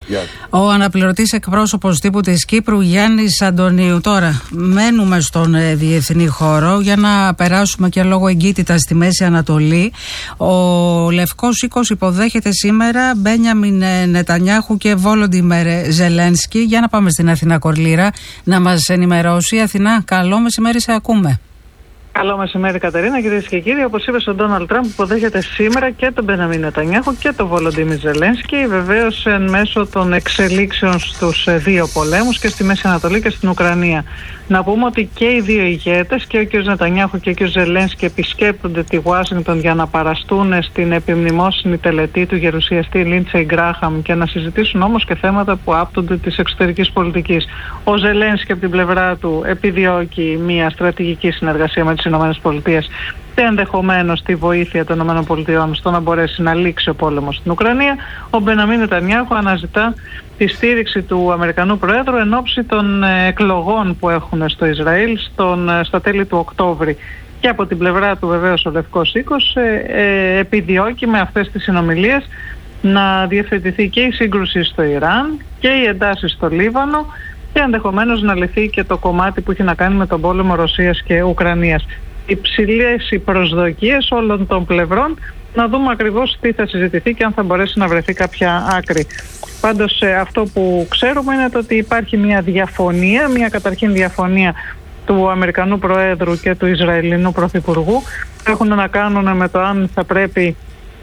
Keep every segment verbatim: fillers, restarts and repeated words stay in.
Ο αναπληρωτής εκπρόσωπος τύπου της Κύπρου, Γιάννης Αντωνίου. Τώρα, μένουμε στον ε, διεθνή χώρο για να περάσουμε και λόγω εγκύτητας στη Μέση Ανατολή. Ο Λευκός Οίκος υποδέχεται σήμερα Μπένιαμιν Νετανιάχου και Βόλοντιμιρ Ζελένσκι. Για να πάμε στην Αθηνά Κορλήρα να μας ενημερώσει. Αθηνά, καλό μεσημέρι, σε ακούμε. Καλό μεσημέρι, Κατερίνα. Κυρίες και κύριοι, όπως είπες, ο Ντόναλντ Τραμπ υποδέχεται σήμερα και τον Μπένιαμιν Νετανιάχου και τον Βόλοντιμιρ Ζελένσκι, βεβαίως εν μέσω των εξελίξεων στους δύο πολέμους, και στη Μέση Ανατολή και στην Ουκρανία. Να πούμε ότι και οι δύο ηγέτες, και ο κ. Νετανιάχου και ο κ. Ζελένσκι, επισκέπτονται τη Ουάσιγκτον για να παραστούν στην επιμνημόσυνη τελετή του γερουσιαστή Λίντσεϊ Γκράχαμ και να συζητήσουν όμως και θέματα που άπτονται της εξωτερικής πολιτικής. Ο Ζελένσκι από την πλευρά του επιδιώκει μια στρατηγική συνεργασία με τις ΗΠΑ και ενδεχομένως τη βοήθεια των ΗΠΑ στο να μπορέσει να λήξει ο πόλεμος στην Ουκρανία. Ο Μπένιαμιν Νετανιάχου αναζητά τη στήριξη του Αμερικανού Προέδρου εν ώψη των εκλογών που έχουν στο Ισραήλ στον, στα τέλη του Οκτώβρη. Και από την πλευρά του βεβαίως ο Λευκός Οίκος ε, ε, επιδιώκει με αυτές τις συνομιλίες να διευθετηθεί και η σύγκρουση στο Ιράν και οι εντάσεις στο Λίβανο και ενδεχομένως να λυθεί και το κομμάτι που έχει να κάνει με τον πόλεμο Ρωσίας και Ουκρανίας. Υψηλές οι προσδοκίες όλων των πλευρών, να δούμε ακριβώς τι θα συζητηθεί και αν θα μπορέσει να βρεθεί κάποια άκρη. Πάντως αυτό που ξέρουμε είναι το ότι υπάρχει μια διαφωνία, μια καταρχήν διαφωνία του Αμερικανού Προέδρου και του Ισραηλινού Πρωθυπουργού. Έχουν να κάνουν με το αν θα πρέπει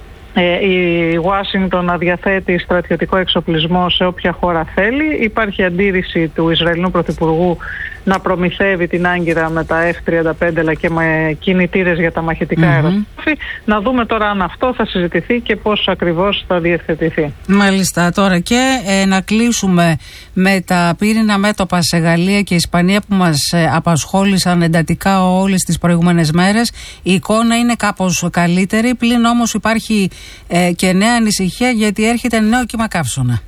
η Ουάσιγκτον να διαθέτει στρατιωτικό εξοπλισμό σε όποια χώρα θέλει. Υπάρχει αντίρρηση του Ισραηλινού Πρωθυπουργού να προμηθεύει την Άγκυρα με τα εφ τριάντα πέντε αλλά και με κινητήρες για τα μαχητικά mm-hmm. αεροσκάφη. Να δούμε τώρα αν αυτό θα συζητηθεί και πώς ακριβώς θα διευθετηθεί. Μάλιστα. Τώρα και ε, να κλείσουμε με τα πύρινα μέτωπα σε Γαλλία και Ισπανία που μας ε, απασχόλησαν εντατικά όλες τις προηγούμενες μέρες. Η εικόνα είναι κάπως καλύτερη, πλην όμως υπάρχει ε, και νέα ανησυχία γιατί έρχεται νέο κύμα καύσωνα.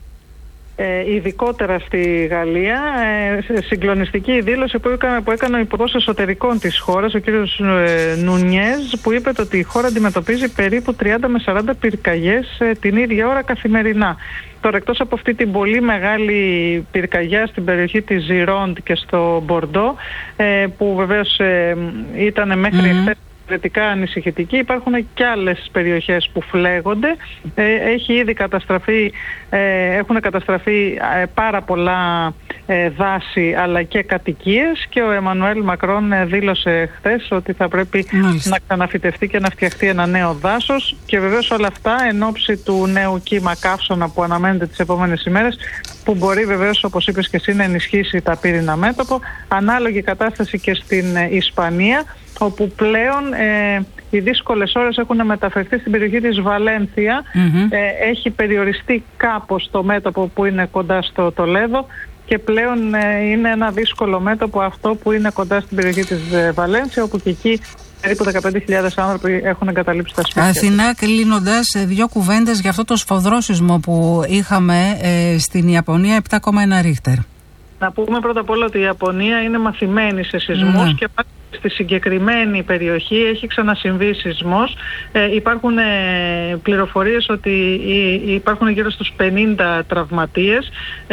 Ε, ειδικότερα στη Γαλλία, ε, συγκλονιστική η δήλωση που έκανε, που έκανε ο Υπουργός Εσωτερικών της χώρας, ο κ. Ε, Νουνιέζ, που είπε ότι η χώρα αντιμετωπίζει περίπου τριάντα με σαράντα πυρκαγιές ε, την ίδια ώρα καθημερινά. Τώρα, εκτός από αυτή την πολύ μεγάλη πυρκαγιά στην περιοχή της Ζιρόντ και στο Μπορντό, ε, που βεβαίως ε, ήταν μέχρι mm-hmm. εχθές εξαιρετικά ανησυχητική, υπάρχουν και άλλες περιοχές που φλέγονται. Ε, έχει ήδη καταστραφεί, ε, έχουν καταστραφεί ε, πάρα πολλά ε, δάση αλλά και κατοικίες, και ο Εμμανουέλ Μακρόν ε, δήλωσε χθες ότι θα πρέπει Μάλιστα. να ξαναφυτευτεί και να φτιαχτεί ένα νέο δάσος, και βεβαίως όλα αυτά εν ώψη του νέου κύμα καύσωνα που αναμένεται τις επόμενες ημέρες, που μπορεί βεβαίως, όπως είπες και εσύ, να ενισχύσει τα πύρινα μέτωπο. Ανάλογη κατάσταση και στην ε, Ισπανία, όπου πλέον ε, οι δύσκολες ώρες έχουν μεταφερθεί στην περιοχή της Βαλένθια. Mm-hmm. Ε, έχει περιοριστεί κάπως το μέτωπο που είναι κοντά στο Τολέδο, και πλέον ε, είναι ένα δύσκολο μέτωπο αυτό που είναι κοντά στην περιοχή της ε, Βαλένθια, όπου και εκεί περίπου δεκαπέντε χιλιάδες άνθρωποι έχουν εγκαταλείψει τα σπίτια. Αθηνά, κλείνοντας, δύο κουβέντες για αυτό το σφοδρό σεισμό που είχαμε ε, στην Ιαπωνία, επτά κόμμα ένα ρίχτερ. Να πούμε πρώτα απ' όλα ότι η Ιαπωνία είναι μαθημένη σε σεισμούς mm. και στη συγκεκριμένη περιοχή έχει ξανασυμβεί σεισμός. Ε, υπάρχουν ε, πληροφορίες ότι υπάρχουν γύρω στους πενήντα τραυματίες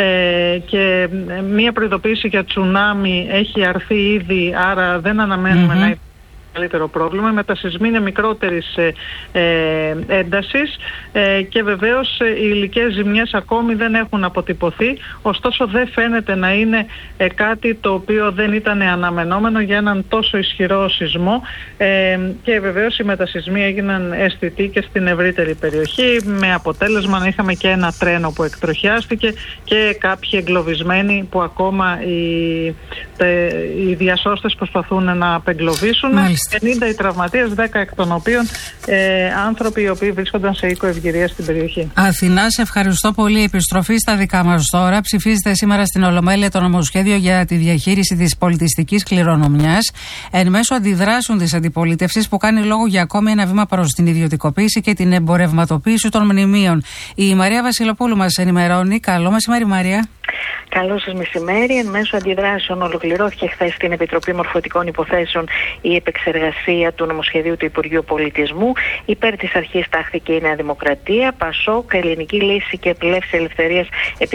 ε, και μία προειδοποίηση για τσουνάμι έχει αρθεί ήδη, άρα δεν αναμένουμε mm-hmm. να υπάρχει καλύτερο πρόβλημα. Οι μετασεισμοί είναι μικρότερης ε, ε, έντασης ε, και βεβαίως ε, οι υλικές ζημιές ακόμη δεν έχουν αποτυπωθεί, ωστόσο δεν φαίνεται να είναι ε, κάτι το οποίο δεν ήταν αναμενόμενο για έναν τόσο ισχυρό σεισμό, ε, και βεβαίως οι μετασεισμοί έγιναν αισθητοί και στην ευρύτερη περιοχή, με αποτέλεσμα να είχαμε και ένα τρένο που εκτροχιάστηκε και κάποιοι εγκλωβισμένοι που ακόμα οι, τε, οι διασώστες προσπαθούν να απεγκλωβίσουν. πενήντα οι τραυματίες, δέκα εκ των οποίων ε, άνθρωποι οι οποίοι βρίσκονταν σε οίκο ευγυρίας στην περιοχή. Αθηνά, σε ευχαριστώ πολύ. Επιστροφή στα δικά μας τώρα. Ψηφίζεται σήμερα στην Ολομέλεια το νομοσχέδιο για τη διαχείριση της πολιτιστικής κληρονομιάς, εν μέσω αντιδράσεων της αντιπολίτευσης που κάνει λόγο για ακόμη ένα βήμα προς την ιδιωτικοποίηση και την εμπορευματοποίηση των μνημείων. Η Μαρία Βασιλοπούλου μας ενημερώνει. Καλό μεσημέρι, Μαρία. Καλό σας μεσημέρι. Εν μέσω αντιδράσεων ολοκληρώθηκε χθες στην Επιτροπή Μορφωτικών Υποθέσεων η επεξεργασία του νομοσχεδίου του Υπουργείου Πολιτισμού. Υπέρ της αρχής τάχθηκε η Νέα Δημοκρατία, Πασόκ, Ελληνική Λύση και Πλεύση Ελευθερίας